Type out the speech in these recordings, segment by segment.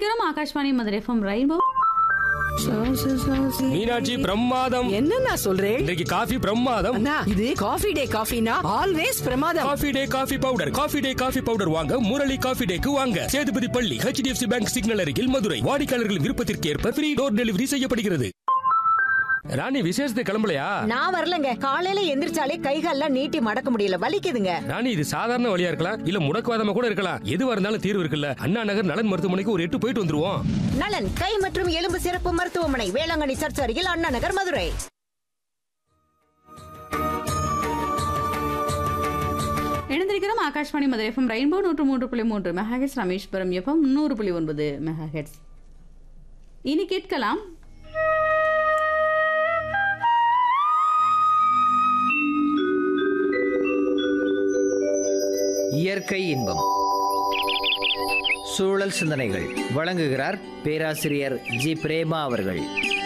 இணைந்திருக்கிறோம் Akashvani Madurai FM rainbow. Meenakshi பிரமாதம். என்ன சொல்றேன்? இன்றைக்கு காஃபி பிரமாதம். இது காஃபி டே காஃபினா ஆல்வேஸ் பிரமாதம். Coffee day coffee powder. Coffee day coffee powder வாங்க முரளி காஃபி டேக்கு வாங்க. சேதுபதி பள்ளி HDFC பேங்க் சிக்னல் அருகில் மதுரை. வாடிக்கையாளர்களின் விருப்பத்திற்கு ஏற்ப ஃப்ரீ டோர் டெலிவரி செய்யப்படுகிறது. ராணி விசேஷத்துக்கு கிளம்பலையா? நான் வரலங்க. காலையில எந்திரிச்சாலே கைகால்லாம் நீட்டி மடக்க முடியல, வலிக்குதுங்க. ராணி இது சாதாரண வழியா இருக்கலாம், இல்ல முடக்குவாதமா கூட இருக்கலாம். எதுவா இருந்தாலும் தீர்வு இருக்குல்ல. அண்ணா நகர் நலன் மருத்துவமனைக்கு ஒரு 8 போயிட்டு வந்துருவோம். நலன் கை மற்றும் எலும்பு சிறப்பு மருத்துவமனை, வேளாங்கண்ணி சர்ச் அருகில், அண்ணா நகர், மதுரை. இணைந்திருக்கிறோம் Akashvani Madurai FM rainbow 103.3 megahertz, Rameswaram FM 100.9 megahertz. இனி கேட்கலாம் இயற்கை இன்பம், சூழல் சிந்தனைகள். வழங்குகிறார் பேராசிரியர் ஜி பிரேமா அவர்கள்.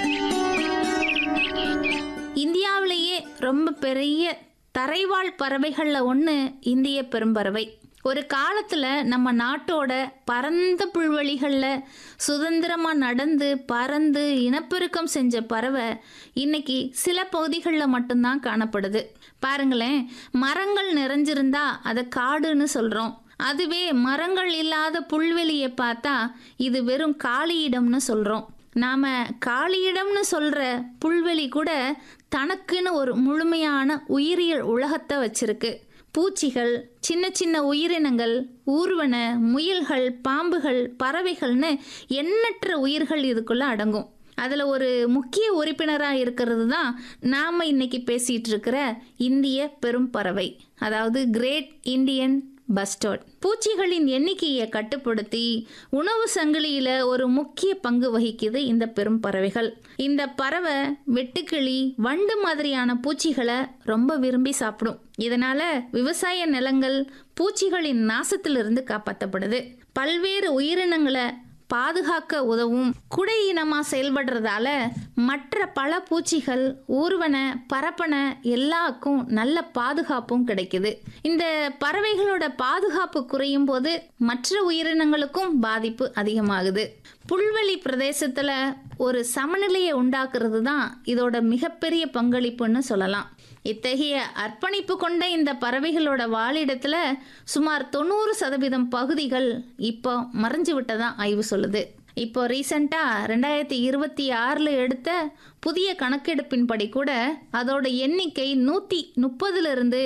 இந்தியாவிலேயே ரொம்ப பெரிய தரைவாழ் பறவைகள்ல ஒன்று இந்திய பெரும்பறவை. ஒரு காலத்தில் நம்ம நாட்டோட பரந்த புல்வெளிகளில் சுதந்திரமாக நடந்து பறந்து இனப்பெருக்கம் செஞ்ச பறவை இன்னைக்கு சில பகுதிகளில் மட்டும்தான் காணப்படுது. பாருங்களேன், மரங்கள் நிறைஞ்சிருந்தா அதை காடுன்னு சொல்கிறோம். அதுவே மரங்கள் இல்லாத புல்வெளியை பார்த்தா இது வெறும் காலியிடம்னு சொல்கிறோம். நாம் காலியிடம்னு சொல்கிற புல்வெளி கூட தனக்குன்னு ஒரு முழுமையான உயிரியல் உலகத்தை வச்சிருக்கு. பூச்சிகள், சின்ன சின்ன உயிரினங்கள், ஊர்வன, முயல்கள், பாம்புகள், பறவைகள்னு எண்ணற்ற உயிர்கள் இதுக்குள்ளே அடங்கும். அதில் ஒரு முக்கிய உறுப்பினராக இருக்கிறது தான் நாம் இன்னைக்கு பேசிகிட்டு இருக்கிற இந்திய பெரும்பறவை, அதாவது கிரேட் இந்தியன் பஸ்டர்ட். பூச்சிகளின் எண்ணிக்கையை கட்டுப்படுத்தி உணவு சங்கிலியில் ஒரு முக்கிய பங்கு வகிக்குது இந்த பெரும் பறவைகள். இந்த பறவை வெட்டுக்கிளி, வண்டு மாதிரியான பூச்சிகளை ரொம்ப விரும்பி சாப்பிடும். இதனால விவசாய நிலங்கள் பூச்சிகளின் நாசத்திலிருந்து காப்பாற்றப்படுது. பல்வேறு உயிரினங்களை பாதுகாக்க உதவும் குடை இனமா செயல்படுறதால மற்ற பல பூச்சிகள், ஊர்வன, பரப்பன எல்லாருக்கும் நல்ல பாதுகாப்பும் கிடைக்குது. இந்த பறவைகளோட பாதுகாப்பு குறையும் போது மற்ற உயிரினங்களுக்கும் பாதிப்பு அதிகமாகுது. புல்வெளி பிரதேசத்துல ஒரு சமநிலையை உண்டாக்குறது தான் இதோட மிகப்பெரிய பங்களிப்புன்னு சொல்லலாம். இத்தகைய அர்ப்பணிப்பு கொண்ட இந்த பறவைகளோட வாழிடத்துல சுமார் 90% பகுதிகள் இப்போ மறைஞ்சு விட்டதா ஆய்வு சொல்லுது. இப்போ ரீசெண்டாக 2026 எடுத்த புதிய கணக்கெடுப்பின்படி கூட அதோட எண்ணிக்கை 130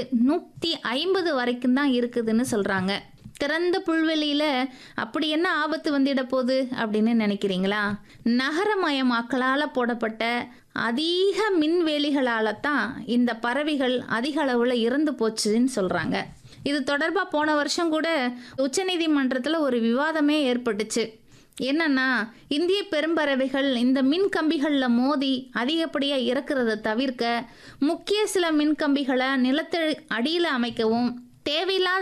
150 வரைக்கும் தான் இருக்குதுன்னு சொல்கிறாங்க. திறந்த புல்வெளியில் அப்படி என்ன ஆபத்து வந்துட போகுது அப்படின்னு நினைக்கிறீங்களா? நகரமயமாக்கலால் போடப்பட்ட அதிக மின்வேலிகளால் தான் இந்த பறவைகள் அதிக அளவில் இறந்து போச்சுன்னு சொல்கிறாங்க. இது தொடர்பாக போன வருஷம் கூட உச்சநீதிமன்றத்தில் ஒரு விவாதமே ஏற்பட்டுச்சு. என்னன்னா, இந்திய பெரும்பறவைகள் இந்த மின் கம்பிகளில் மோதி அதிகப்படியாக இறக்குறதை தவிர்க்க முக்கிய சில மின் கம்பிகளை நிலத்தடி அடியில் அமைக்கவும் தேவையில்லாத